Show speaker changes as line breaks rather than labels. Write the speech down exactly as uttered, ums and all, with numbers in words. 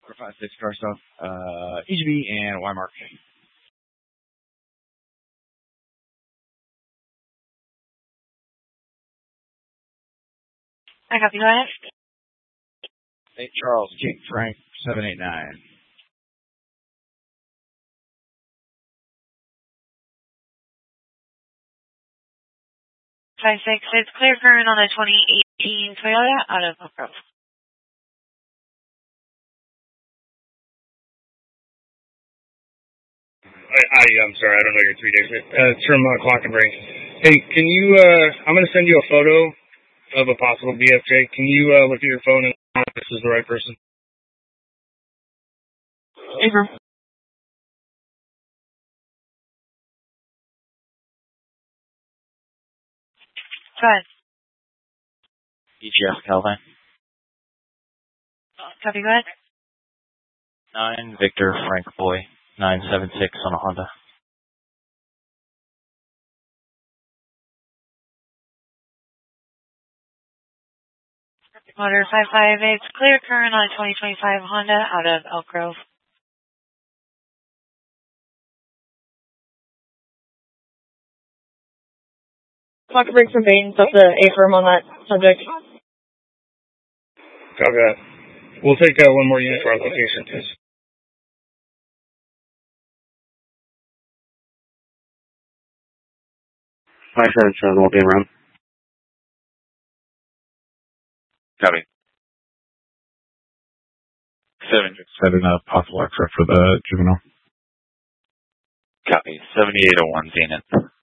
five six car stuff, uh, E G B and Y mark.
I copy, go ahead.
Hey, Charles, King Frank, seven eight nine.
five six, it's clear current on a twenty eighteen Toyota out of Oak Grove.
I, I, I'm sorry, I don't know your three days. Uh, it's from uh, Clock and Brain. Hey, can you, uh, I'm going to send you a photo of a possible B F J. Can you uh, look at your phone and know if this is the right person?
Abram. Go ahead.
E G F Calvin.
Copy, go ahead.
nine Victor Frank Boy. nine seven six on a Honda.
Motor five five, it's clear current on a twenty twenty-five Honda out of Elk Grove.
Clock break from Baines, that's the A-firm on that subject.
Copy that. We'll take uh, one more unit for our location, please.
five seven seven will be around.
Copy. Seven.
Setting up possible extra for the juvenile.
Copy. seventy-eight oh one Zenith.